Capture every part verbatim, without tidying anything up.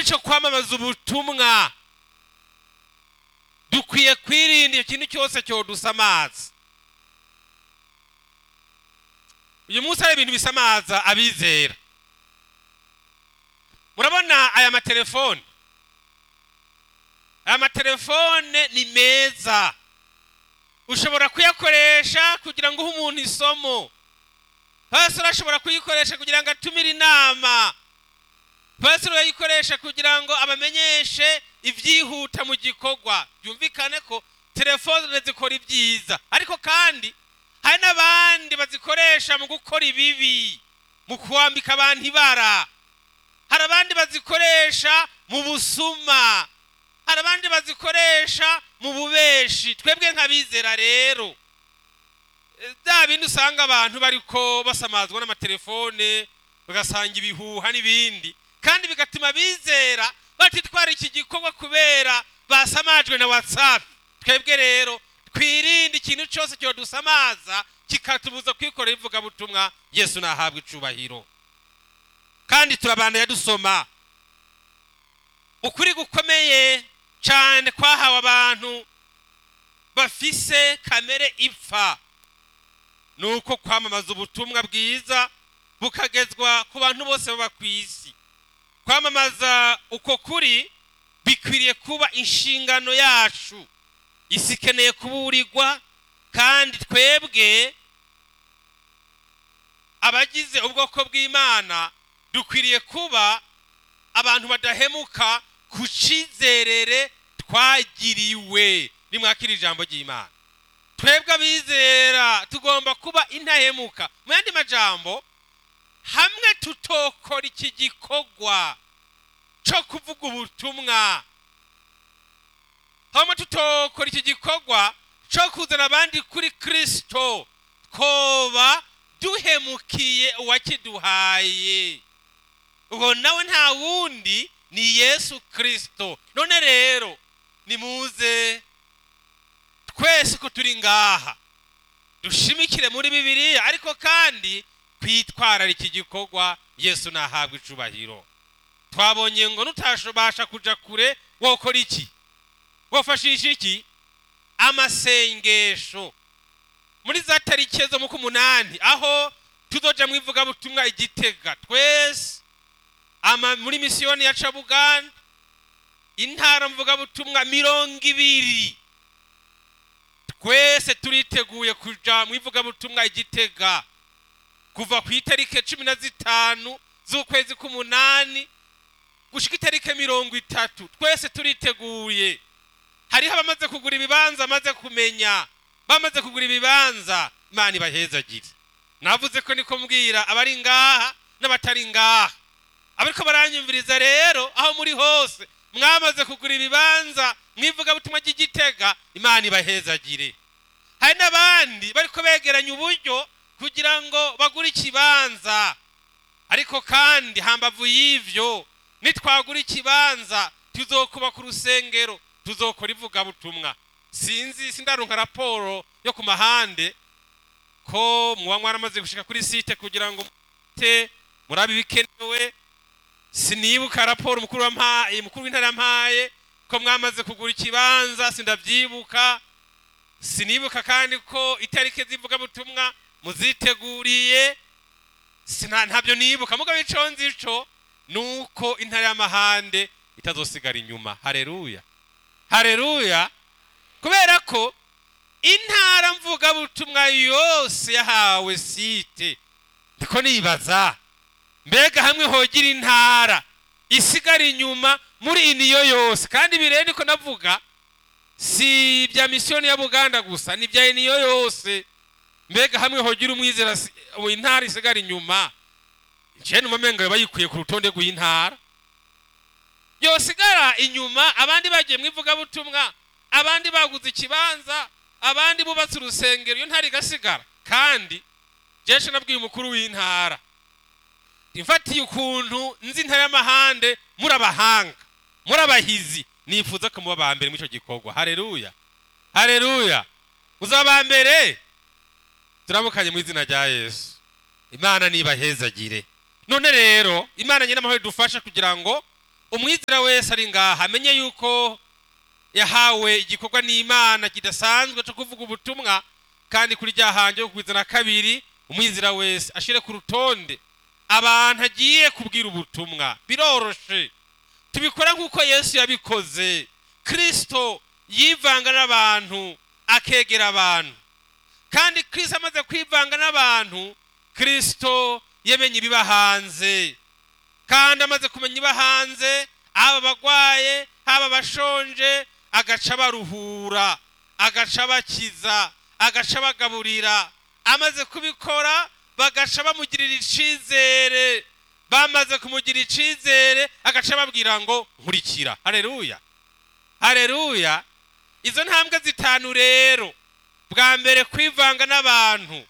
arico kwamamaza ubutumwa. Dukwiye kwirinda ikintu cyose cyo dusamaza. Uyu munsi ari ibintu bisamaza abizera. Murabona aya matelefone, aya matelefone ni meza, ushobora kuyakoresha kugira ngo uhe umuntu isomo. Pastor ashobora kuyikoresha kugira ngo atumire inama. Pastor yayikoresha kugira ngo abamenyeshe ivyihuta mu gikorwa. Byumvikane ko telefone zikora ibyiza, ariko kandi hari n'abandi bazikoresha mu gukora ibibi, mu kwambika abantu ibara. Hari abandi bazikoresha mu busuma, hari abandi bazikoresha mu bubeshi. Twebwe nk'abizera rero, bya bindi usanga abantu bariko basamazwa n'amatelefone, bagasanga ibihuha n'ibindi, kandi bigatuma bizera batitwara iki gikorwa kubera basamajwe na WhatsApp. Twebwe rero twirinde ikintu cyose cyo dusamaza kikatubuza kwikorera ivuga butumwa. Yesu nahabwe icubahiro. Kandi turabanda yadusoma ukuri gukomeye cyane kwahawe abantu bafise kamere ipfa, nuko kwamamaza ubutumwa bwiza bukagezwa ku bantu bose baba kwisi. Kwamamaza uko kuri bikwiriye kuba inshingano yacu. Isi ikeneye kuburirwa, kandi twebwe abagize ubwoko bw'Imana dukwiriye kuba abantu badahemuka ku cizerere twagiriwe. Nimwakira ijambo ry'Imana. Twebwe abizera tugomba kuba intahemuka. Mu yandi majambo, hamwe tutokora iki gikorwa cyo kuvuga ubutumwa, hamwe tutokora iki gikorwa cyo kuzana abandi kuri Kristo, koba duhemukiye uwakiduhaye. Uwo nawe nta wundi ni Yesu Kristo. None rero nimuze twese ko turi ngaha dushimikire muri Bibiliya, ariko kandi kwitwara iki gikorwa. Yesu nahabwe icubahiro. Twabonye ngo nutashobasha kuja kure wokora iki? Wofashisha iki? Amasengesho. Muri za tariki zo mu kumunani aho tuzoja mu ivuga butumwa Igitega, twese ama muri misiyoni ya Cabuganda, intara mvuga butumwa mirongo ibiri, twese turiteguye kuja mu ivuga butumwa Igitega kuva ku itariki cumi na zitanu z'ukwezi k'umunani gushika itariki mirongo itatu. Twese turiteguye. Hariho abamaze kugura ibibanza, amaze kumenya bamaze kugura ibibanza. Imana ibahezagire. Navuze ko niko mbwira abari ngaha n'abatari ngaha, abariko baranyumviriza rero aho muri hose mwamaze kugura ibibanza mwivuga butumwa ry'Igitega. Imana ibahezagire. Hari n'abandi bariko begeranya uburyo kugira ngo bagure ikibanza, ariko kandi hambavu y'ivyo nitwagura ikibanza tuzokuba ku rusengero, tuzokora ivuga butumwa. Sinzi sindaronka raporo yo ku mahande ko muba mwaramaze gushika kuri site kugira ngo te murabe bikenewe. Sinibuka raporo mukuru wampaye, mukuru w'intara yampaye ko mwamaze kugura ikibanza, sindavyibuka. Sinibuka kandi ko itariki zivuga butumwa muziteguriye, sina ntabyo nibuka. Mugabo ico nzico nuko intara y'amahande itazosigara inyuma. Haleluya, haleluya. Kubera ko intara mvuga butumwa yose yahawe site. Ndiko nibaza, mbega hamwe hogira intara isigara inyuma muri iniyo yose, kandi birende ko navuga si bya misiyoni ya Buganda gusa, ni bya iniyo yose. Mbega hamwe hogira umwizera intara isigara inyuma, je numamenga bayikuye ku rutonde rw'intara yosigara inyuma. Abandi bagiye mwivuga butumwa, abandi baguze ikibanza, abandi bubatse urusengero, iyo ntari gasigara. Kandi jeshe nabwiye umukuru w'intara, imfatiye ukuntu nzi intara y'amahande murabahanga, murabahizi, nifuza ko muba bambere mu ico gikorwa. Haleluya, haleluya. Uzaba mbere. Turamukanye mu izina rya Yesu. Imana nibahezagire. None rero Imana nyine amahoro dufasha kugira ngo umwizera wese ari ngaha amenye yuko yahawe igikorwa n'Imana kidasanzwe cyo kuvuga ubutumwa, kandi kuri rya hanje yo kwizana kabiri umwizera wese ashire ku rutonde abantu agiye kubwira ubutumwa. Biroroshe, tubikora nk'uko Yesu yabikoze. Kristo yivanga n'abantu akegera abantu, kandi Kristo amaze kwivanga n'abantu, Kristo yemenye ibiba hanze, kandi amaze kumenya ibiba hanze, aba bagwaye haba bashonje agaca baruhura, agaca bakiza, agaca bagaburira. Amaze kubikora bagaca bamugirira icizere, bamaze kumugirira icizere agaca babwira ngo nkurikira. Haleluya, haleluya. Izo ntambwe zitanu rero: bwa mbere kwivanga n'abantu,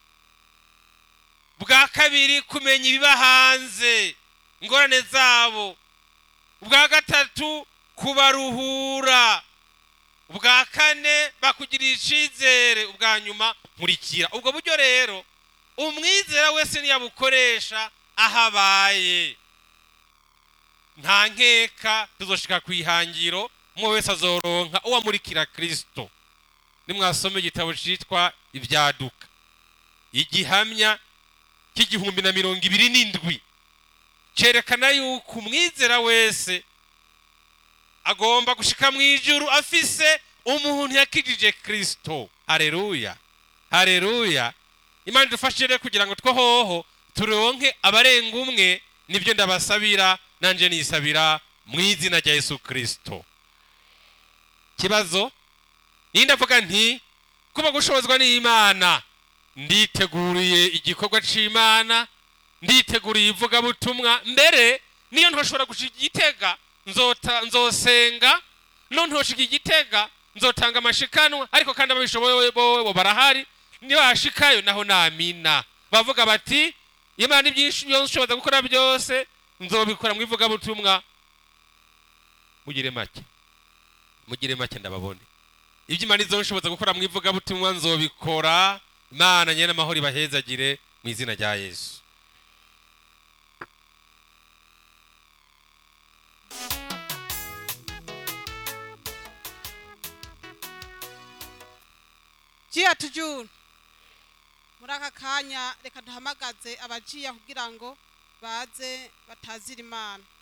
bwa kabiri kumenya ibiba hanze ingorane zabo, bwa gatatu kubaruhura, bwa kane bakugirira icizere, ubwa nyuma nkurikira. Ubwo buryo rero umwizera wese niyabukoresha ahabaye, nta nkeka tuzoshika kwihangiro, umwe wese azoronka uwamurikira Kristo. Nimwasome igitabo citwa Ibyaduka, igihamya cy'igihumbi na mirongo ibiri n'indwi, cerekana yuko umwizera wese agomba gushika mu ijuru afise umuntu yakijije Kristo. Haleluya, haleluya. Imana idufashire kugira ngo twohoho turonke abarenga umwe. Nibyo ndabasabira, nanje nisabira mu izina rya Yesu Kristo. Kibazo nindavuga nti kuba gushobozwa n'Imana, nditeguriye igikorwa c'Imana, nditeguriye ivuga butumwa. Mbere niyo ntoshobora gushika Igitega nzota nzosenga, no ntoshika Igitega nzotanga amashikanwa, ariko kandi ababishoboye bo barahari, niyo ashikayo naho namina. Bavuga bati Imana ibyinshi yonshoboza gukora byose, nzobikora mu ivuga butumwa. Mugire make, mugire make ndababone. Ibyo Imana izonshoboza gukora mu ivuga butumwa nzobikora. Imana nyene amahoro ibahezagire mu izina rya Yesu. Jia tujun muraka kanya reka duhamagaze abajiya kugira ngo baze batazira Imana.